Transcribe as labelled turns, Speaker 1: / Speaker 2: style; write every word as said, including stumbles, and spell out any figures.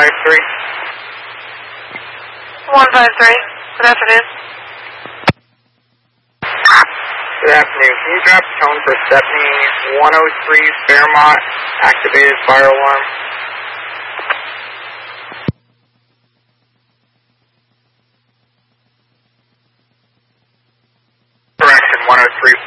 Speaker 1: five three.
Speaker 2: one five three. Good afternoon.
Speaker 1: Good afternoon. Can you drop tone for Stepney one oh three Fairmont, activated fire alarm? Correction, one oh three